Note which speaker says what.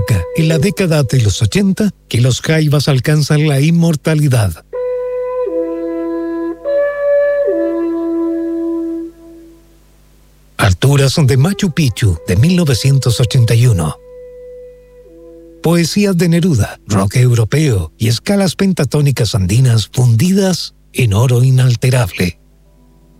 Speaker 1: Inca, en la década de los 80, que los jaivas alcanzan la inmortalidad. Alturas de Machu Picchu, de 1981. Poesías de Neruda, rock europeo y escalas pentatónicas andinas fundidas en oro inalterable.